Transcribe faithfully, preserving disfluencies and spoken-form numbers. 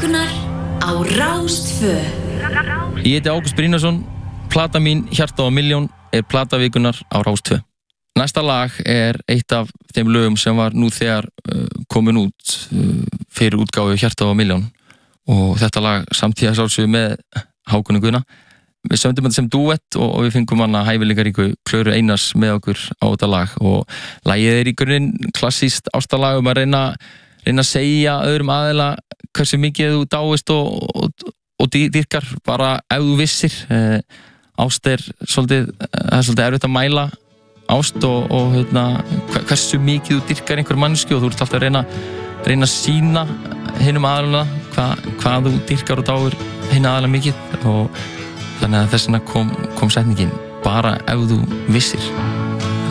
vikunar á Rás tvö. Ég heiti Ágúst Brynjarsson. Plata mín Hjarta á milljón er plata vikunar á Rás tvö. Næsta lag er eitt af þeim lögum sem var nú þegar uh, komin út uh, fyrir útgáfu Hjarta á milljón og þetta lag samtíða sjálfsögðu með Hákoni Guðna. Við sömdum þetta sem duett og, og við fengum hana hæfileikaríku Klöru Einars með okkur á þetta lag og lagið er í grunninn klassískt ástarlag um að reyna, reyna að segja öðrum aðila hversu mikið þú dáist og, og, og dýrkar bara ef þú vissir. Eh, ást er svolítið, það er svolítið erfitt að mæla ást og, og hérna, hversu mikið þú dýrkar einhver mannsku og þú ert alltaf að reyna, reyna að sína hinum aðalina hvað, hvað þú dýrkar og dáir hinn aðalina mikið og þannig að þess vegna kom, kom setningin bara ef þú vissir.